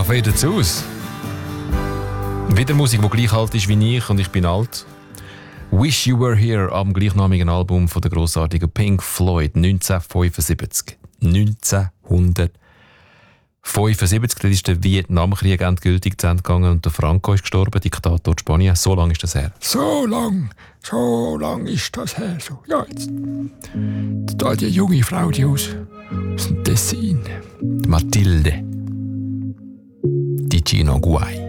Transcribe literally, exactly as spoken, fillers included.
fadet's aus. Wieder Musik, die gleich alt ist wie ich und ich bin alt. Wish You Were Here am gleichnamigen Album von der grossartigen Pink Floyd neunzehnhundertfünfundsiebzig. neunzehnhundertfünfundsiebzig, da ist der Vietnamkrieg endgültig zu Ende gegangen und der Franco ist gestorben, Diktator Spanien. So lange ist das her. So lang, so lang ist das her. So. Ja, jetzt. Da die junge Frau, die aus, aus dem Tessin. Mathilde. Di Gino Guai.